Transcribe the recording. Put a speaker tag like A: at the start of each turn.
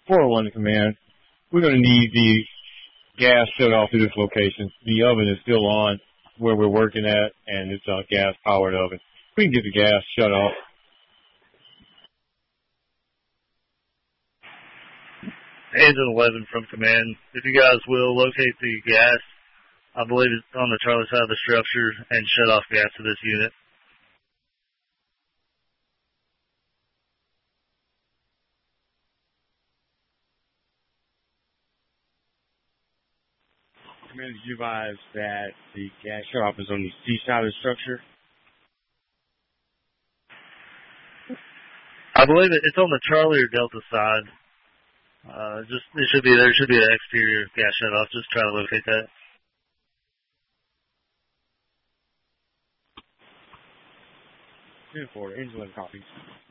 A: 401 to command. We're going to need the gas shut off to this location. The oven is still on where we're working at, and it's a gas-powered oven. We can get the gas shut off.
B: Engine 11 from command. If you guys will locate the gas, I believe it's on the Charlie side of the structure, and shut off gas to this unit.
A: Command, did you advise that the gas shut off is on the C side of the structure?
B: I believe it's on the Charlie or Delta side. It should be there. It should be an exterior gas shut off. Just try to locate that.
A: Engine 4, engine 11 copies.